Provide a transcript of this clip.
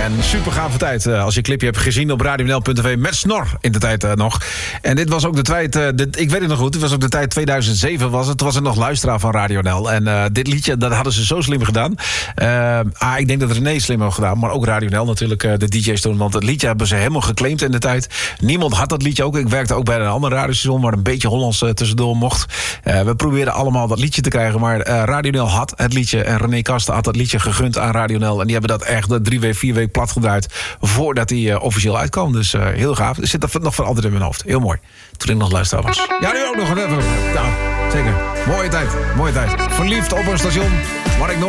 En super gave tijd. Als je een clipje hebt gezien op radionl.tv met Snor in de tijd nog. En dit was ook de tijd, ik weet het nog goed, dit was ook de tijd 2007 was het. Toen was er nog luisteraar van Radio NL. En dit liedje, dat hadden ze zo slim gedaan. Ik denk dat René slim heeft gedaan, maar ook Radio NL natuurlijk, de DJ's toen. Want het liedje hebben ze helemaal geclaimd in de tijd. Niemand had dat liedje ook. Ik werkte ook bij een ander radiostation waar een beetje Hollands tussendoor mocht. We probeerden allemaal dat liedje te krijgen, maar Radio NL had het liedje. En René Kasten had dat liedje gegund aan Radio NL. En die hebben dat echt 3 weken, 4 weken plat gedraaid voordat hij officieel uitkwam. Dus heel gaaf. Er zit dat nog van altijd in mijn hoofd. Heel mooi. Toen ik nog luisteraar was. Ja, nu ook nog. Nou, zeker. Mooie tijd. Verliefd op een station waar ik nooit